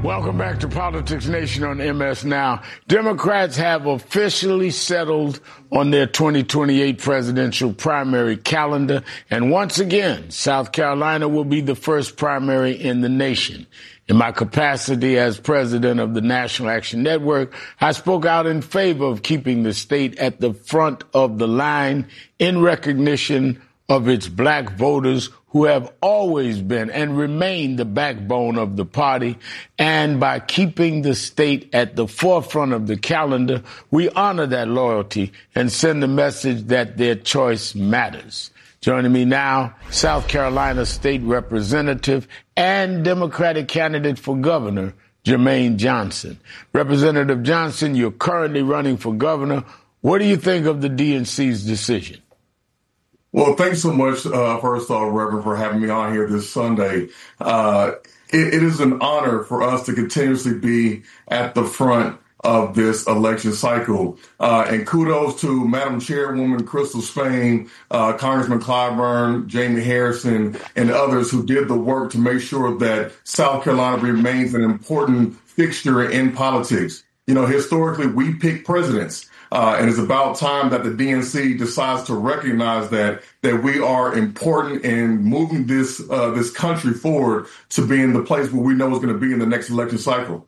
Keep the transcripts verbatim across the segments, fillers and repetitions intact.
Welcome back to Politics Nation on M S Now. Democrats have officially settled on their twenty twenty-eight presidential primary calendar. And once again, South Carolina will be the first primary in the nation. In my capacity as president of the National Action Network, I spoke out in favor of keeping the state at the front of the line in recognition of its black voters who have always been and remain the backbone of the party. And by keeping the state at the forefront of the calendar, we honor that loyalty and send a message that their choice matters. Joining me now, South Carolina State Representative and Democratic candidate for governor, Jermaine Johnson. Representative Johnson, you're currently running for governor. What do you think of the D N C's decision? Well, thanks so much, uh, first off, Reverend, for having me on here this Sunday. Uh, it, it is an honor for us to continuously be at the front of this election cycle. Uh, and kudos to Madam Chairwoman Crystal Spain, uh, Congressman Clyburn, Jamie Harrison, and others who did the work to make sure that South Carolina remains an important fixture in politics. You know, historically, we pick presidents. Uh, and it's about time that the D N C decides to recognize that that we are important in moving this uh, this country forward to being the place where we know it's going to be in the next election cycle.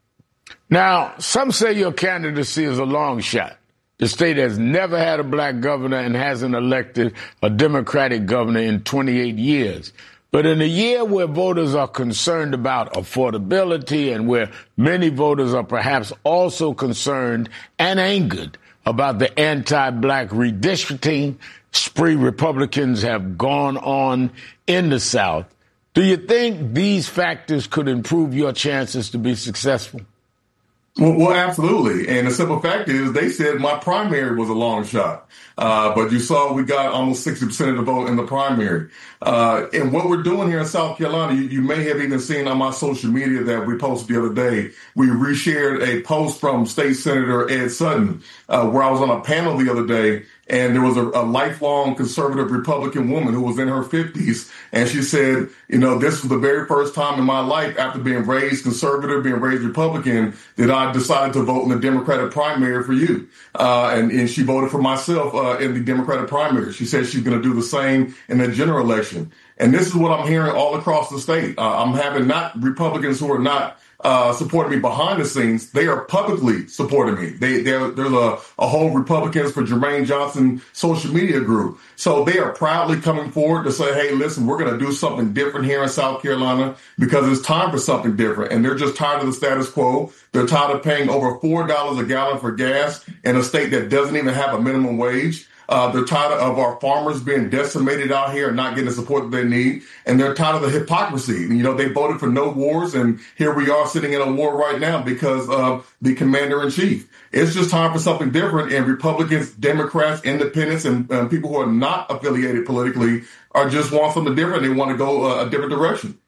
Now, some say your candidacy is a long shot. The state has never had a black governor and hasn't elected a Democratic governor in twenty-eight years. But in a year where voters are concerned about affordability and where many voters are perhaps also concerned and angered about the anti-black redistricting spree Republicans have gone on in the South, do you think these factors could improve your chances to be successful? Well, well, absolutely. And the simple fact is they said my primary was a long shot. Uh, but you saw we got almost sixty percent of the vote in the primary. Uh, and what we're doing here in South Carolina, you, you may have even seen on my social media that we posted the other day, we reshared a post from State Senator Ed Sutton, uh, where I was on a panel the other day. And there was a, a lifelong conservative Republican woman who was in her fifties. And she said, you know, this was the very first time in my life after being raised conservative, being raised Republican, that I decided to vote in the Democratic primary for you. Uh, and, and she voted for myself uh, in the Democratic primary. She said she's going to do the same in the general election. And this is what I'm hearing all across the state. Uh, I'm having not Republicans who are not Uh, supporting me behind the scenes. They are publicly supporting me. They, there's a, a whole Republicans for Jermaine Johnson social media group. So they are proudly coming forward to say, hey, listen, we're going to do something different here in South Carolina because it's time for something different. And they're just tired of the status quo. They're tired of paying over four dollars a gallon for gas in a state that doesn't even have a minimum wage. Uh, they're tired of our farmers being decimated out here and not getting the support that they need. And they're tired of the hypocrisy. You know, they voted for no wars, and here we are sitting in a war right now because of the commander-in-chief. It's just time for something different, and Republicans, Democrats, independents, and uh, people who are not affiliated politically are just want something different. They want to go uh, a different direction.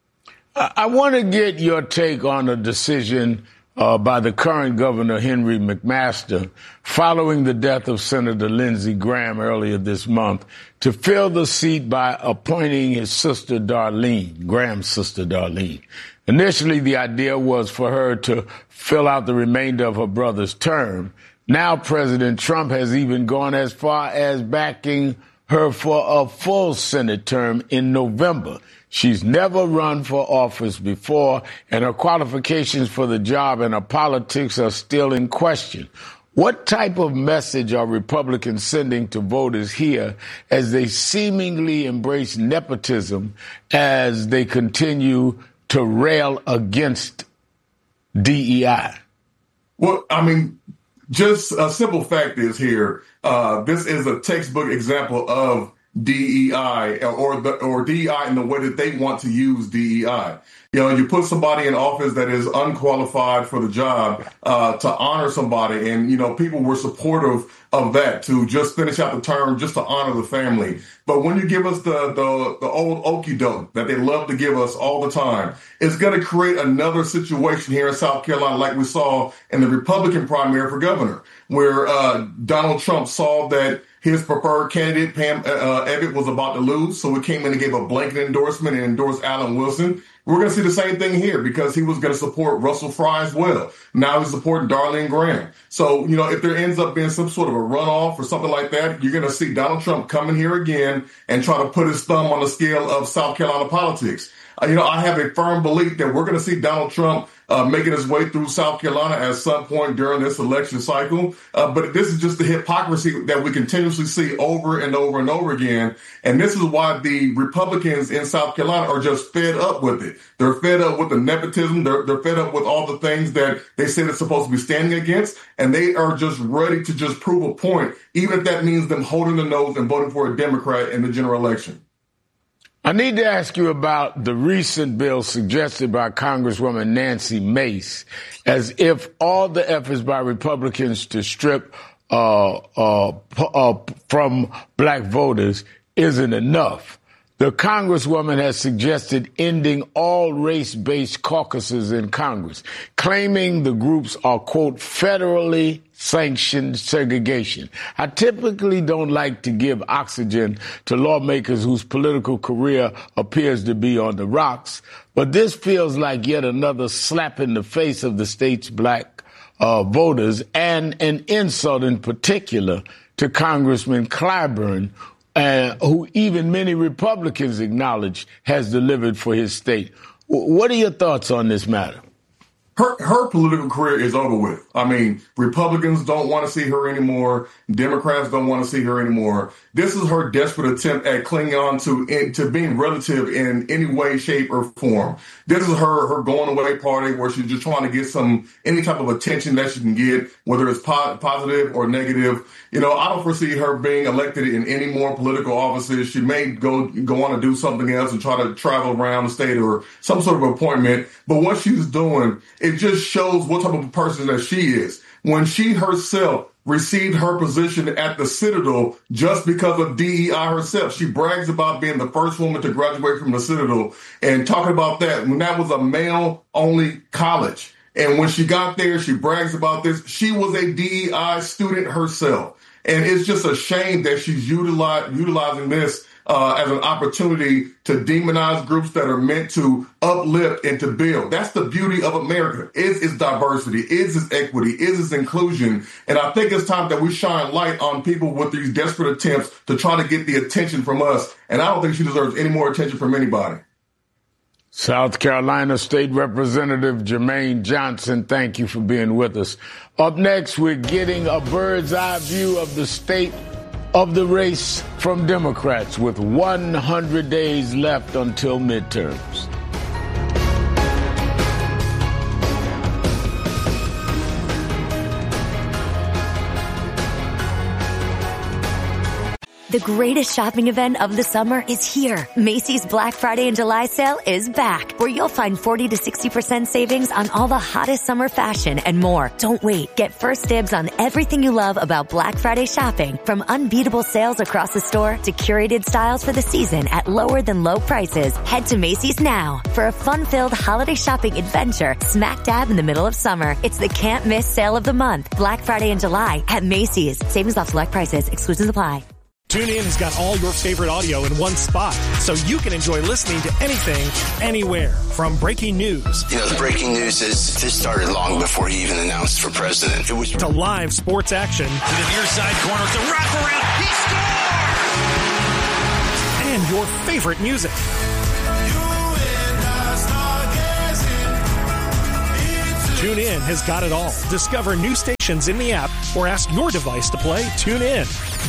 I, I want to get your take on a decision Uh, by the current governor, Henry McMaster, following the death of Senator Lindsey Graham earlier this month, to fill the seat by appointing his sister Darlene, Graham's sister Darlene. Initially, the idea was for her to fill out the remainder of her brother's term. Now, President Trump has even gone as far as backing her for a full Senate term in November. She's never run for office before, and her qualifications for the job and her politics are still in question. What type of message are Republicans sending to voters here as they seemingly embrace nepotism as they continue to rail against D E I? Well, I mean, just a simple fact is here, uh, this is a textbook example of D E I or the, or D E I in the way that they want to use D E I. You know, you put somebody in office that is unqualified for the job uh, to honor somebody. And, you know, people were supportive of that, to just finish out the term, just to honor the family. But when you give us the, the, the old okie doke that they love to give us all the time, it's going to create another situation here in South Carolina like we saw in the Republican primary for governor, where uh, Donald Trump saw that his preferred candidate, Pam uh, Abbott, was about to lose. So he came in and gave a blanket endorsement and endorsed Alan Wilson. We're going to see the same thing here because he was going to support Russell Fry as well. Now he's supporting Darlene Graham. So, you know, if there ends up being some sort of a runoff or something like that, you're going to see Donald Trump come in here again and try to put his thumb on the scale of South Carolina politics. Uh, you know, I have a firm belief that we're going to see Donald Trump uh, making his way through South Carolina at some point during this election cycle. Uh, but this is just the hypocrisy that we continuously see over and over and over again. And this is why the Republicans in South Carolina are just fed up with it. They're fed up with the nepotism. They're, they're fed up with all the things that they say they're supposed to be standing against. And they are just ready to just prove a point, even if that means them holding the nose and voting for a Democrat in the general election. I need to ask you about the recent bill suggested by Congresswoman Nancy Mace, as if all the efforts by Republicans to strip uh, uh, uh, from black voters isn't enough. The Congresswoman has suggested ending all race-based caucuses in Congress, claiming the groups are, quote, federally sanctioned segregation. I typically don't like to give oxygen to lawmakers whose political career appears to be on the rocks, but this feels like yet another slap in the face of the state's black uh, voters and an insult in particular to Congressman Clyburn, Uh, who even many Republicans acknowledge has delivered for his state. W- what are your thoughts on this matter? Her, her political career is over with. I mean, Republicans don't want to see her anymore. Democrats don't want to see her anymore. This is her desperate attempt at clinging on to, in, to being relative in any way, shape, or form. This is her, her going away party where she's just trying to get some, any type of attention that she can get, whether it's po- positive or negative. You know, I don't foresee her being elected in any more political offices. She may go, go on to do something else and try to travel around the state or some sort of appointment. But what she's doing, it just shows what type of a person that she is. When she herself received her position at the Citadel just because of D E I herself, she brags about being the first woman to graduate from the Citadel and talking about that when that was a male-only college. And when she got there, she brags about this. She was a D E I student herself. And it's just a shame that she's utilize, utilizing this uh, as an opportunity to demonize groups that are meant to uplift and to build. That's the beauty of America, is its diversity, is its equity, is its inclusion. And I think it's time that we shine light on people with these desperate attempts to try to get the attention from us. And I don't think she deserves any more attention from anybody. South Carolina State Representative Jermaine Johnson, thank you for being with us. Up next, we're getting a bird's eye view of the state of the race from Democrats with one hundred days left until midterms. The greatest shopping event of the summer is here. Macy's Black Friday and July sale is back, where you'll find forty to sixty percent savings on all the hottest summer fashion and more. Don't wait. Get first dibs on everything you love about Black Friday shopping, from unbeatable sales across the store to curated styles for the season at lower than low prices. Head to Macy's now for a fun-filled holiday shopping adventure smack dab in the middle of summer. It's the can't miss sale of the month. Black Friday and July at Macy's. Savings off select prices. Exclusions apply. TuneIn has got all your favorite audio in one spot, so you can enjoy listening to anything, anywhere. From breaking news. You know, the breaking news is this started long before he even announced for president. It was to live sports action. To the near side corner, it's a wraparound. He scores! And your favorite music. TuneIn has got it all. Discover new stations in the app or ask your device to play TuneIn.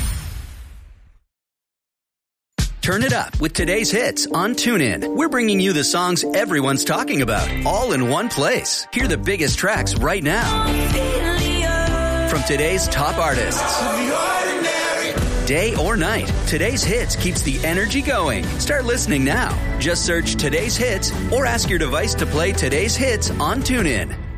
Turn it up with today's hits on TuneIn. We're bringing you the songs everyone's talking about, all in one place. Hear the biggest tracks right now. From today's top artists. Day or night, today's hits keeps the energy going. Start listening now. Just search today's hits or ask your device to play today's hits on TuneIn.